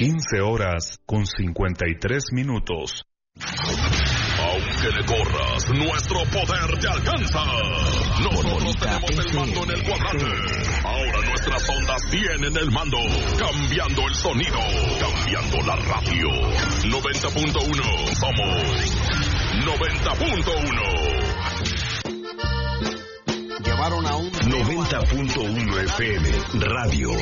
15:53. Aunque le corras, nuestro poder te alcanza. Nosotros tenemos el mando en el cuadrante. Ahora nuestras ondas tienen el mando. Cambiando el sonido. Cambiando la radio. 90.1. Somos 90.1. Llevaron a un 90.1 FM Radio.